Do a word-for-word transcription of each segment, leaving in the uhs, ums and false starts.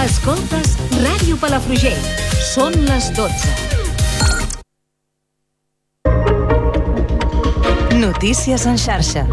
Escoltes Ràdio Palafrugell. Són les dotze. Notícies en xarxa.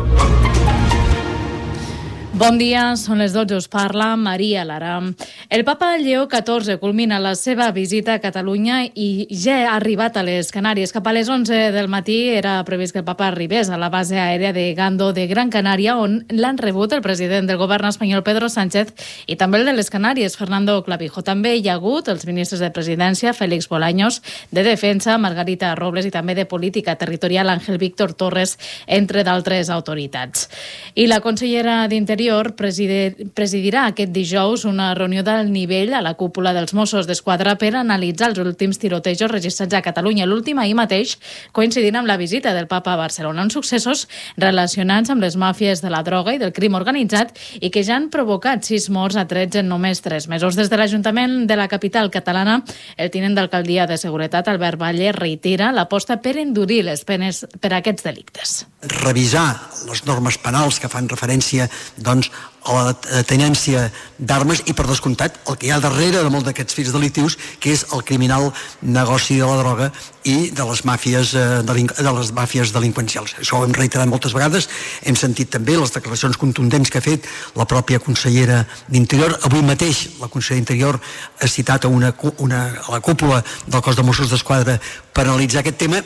Bon dia, són les dotze, us parla Maria Lara. El papa Lleó catorze culmina la seva visita a Catalunya i ja ha arribat a les Canàries. Cap a les onze del matí era previst que el papa arribés a la base aèria de Gando de Gran Canària, on l'han rebut el president del govern espanyol, Pedro Sánchez, i també el de les Canàries, Fernando Clavijo. També hi ha hagut els ministres de Presidència, Félix Bolaños, de Defensa, Margarita Robles, i també de Política Territorial, Ángel Víctor Torres, entre d'altres autoritats. I la consellera d'Interior presidirà aquest dijous una reunió d'alt nivell a la cúpula dels Mossos d'Esquadra per analitzar els últims tirotejos registrats a Catalunya. L'últim ahir mateix, coincidint amb la visita del papa a Barcelona, uns successos relacionats amb les màfies de la droga i del crim organitzat i que ja han provocat sis morts a trets en només tres mesos. Des de l'Ajuntament de la capital catalana, el tinent d'alcaldia de Seguretat, Albert Valle, reitera l'aposta per endurir les penes per a aquests delictes. Revisar les normes penals que fan referència doncs, a la tenència d'armes i, per descomptat, el que hi ha darrere de molts d'aquests fets delictius, que és el criminal negoci de la droga i de les màfies, de les màfies delinqüencials. Això ho hem reiterat moltes vegades, hem sentit també les declaracions contundents que ha fet la pròpia consellera d'Interior. Avui mateix la consellera d'Interior ha citat a, una, una, a la cúpula del cos de Mossos d'Esquadra per analitzar aquest tema.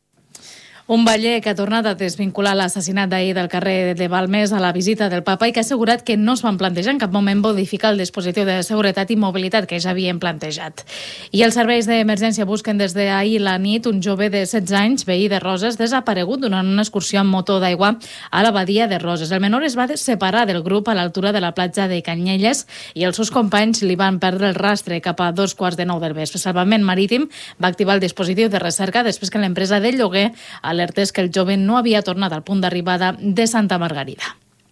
Un baller que ha tornat a desvincular l'assassinat d'ahir del carrer de Balmes a la visita del papa i que ha assegurat que no es van plantejar en cap moment modificar el dispositiu de seguretat i mobilitat que ja havien plantejat. I els serveis d'emergència busquen des d'ahir la nit un jove de setze anys, veí de Roses, desaparegut durant una excursió amb motor d'aigua a la badia de Roses. El menor es va separar del grup a l'altura de la platja de Canyelles i els seus companys li van perdre el rastre cap a dos quarts de nou del vespre. Salvament Marítim va activar el dispositiu de recerca després que l'empresa de lloguer alertés que el jove no havia tornat al punt d'arribada de Santa Margarida.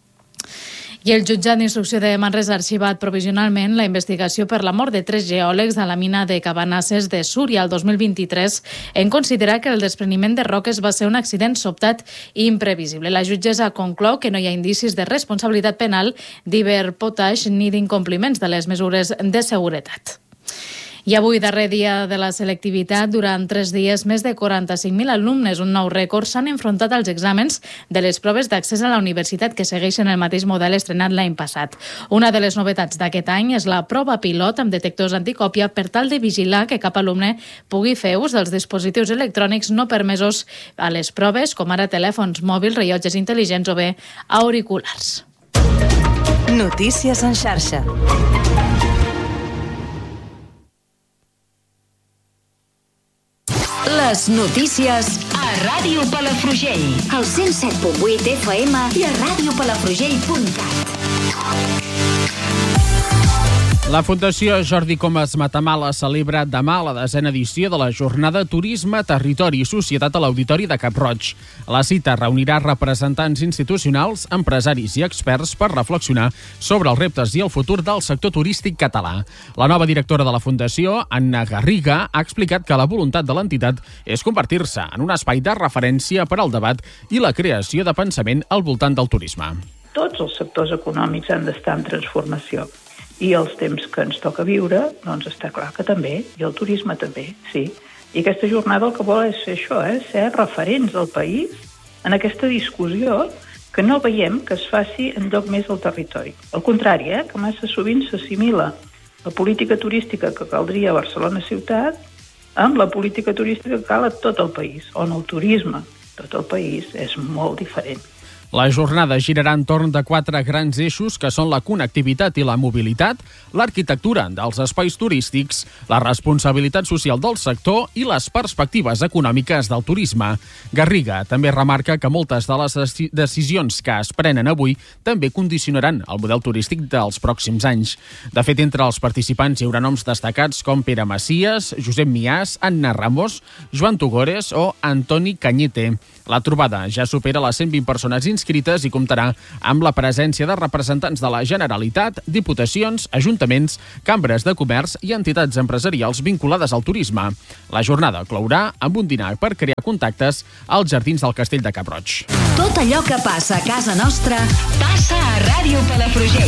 I el jutjat d'instrucció de Manresa ha arxivat provisionalment la investigació per la mort de tres geòlegs a la mina de Cabanasses de Súria el dos mil vint-i-tres en considerar que el despreniment de roques va ser un accident sobtat i imprevisible. La jutgessa conclou que no hi ha indicis de responsabilitat penal d'hiperpotash ni d'incompliments de les mesures de seguretat. I avui, darrer dia de la selectivitat, durant tres dies, més de quaranta-cinc mil alumnes, un nou rècord, s'han enfrontat als exàmens de les proves d'accés a la universitat que segueixen el mateix model estrenat l'any passat. Una de les novetats d'aquest any és la prova pilot amb detectors anticòpia per tal de vigilar que cap alumne pugui fer ús dels dispositius electrònics no permesos a les proves, com ara telèfons mòbils, rellotges intel·ligents o bé auriculars. Notícies en xarxa. Les notícies a Ràdio Palafrugell. Al cent set punt vuit F M i a ràdio palafrugell punt cat. La Fundació Jordi Comas Matamala celebra demà la desena edició de la jornada Turisme, Territori i Societat a l'Auditori de Cap-roig. La cita reunirà representants institucionals, empresaris i experts per reflexionar sobre els reptes i el futur del sector turístic català. La nova directora de la Fundació, Anna Garriga, ha explicat que la voluntat de l'entitat és convertir-se en un espai de referència per al debat i la creació de pensament al voltant del turisme. Tots els sectors econòmics han d'estar en transformació. I els temps que ens toca viure, doncs està clar que també, i el turisme també, sí. I aquesta jornada el que vol és fer això, eh? Ser referents del país en aquesta discussió que no veiem que es faci enlloc més del territori. Al contrari, eh? Que massa sovint s'assimila la política turística que caldria a Barcelona ciutat amb la política turística que cal a tot el país, on el turisme, tot el país, és molt diferent. La jornada girarà entorn de quatre grans eixos que són la connectivitat i la mobilitat, l'arquitectura dels espais turístics, la responsabilitat social del sector i les perspectives econòmiques del turisme. Garriga també remarca que moltes de les decisions que es prenen avui també condicionaran el model turístic dels pròxims anys. De fet, entre els participants hi haurà noms destacats com Pere Macias, Josep Miàs, Anna Ramos, Joan Tugores o Antoni Cañete. La trobada ja supera les cent vint persones inscrites i comptarà amb la presència de representants de la Generalitat, diputacions, ajuntaments, cambres de comerç i entitats empresarials vinculades al turisme. La jornada clourà amb un dinar per crear contactes als jardins del Castell de Cap-roig. Tot allò que passa a casa nostra passa a Ràdio Palafrugell.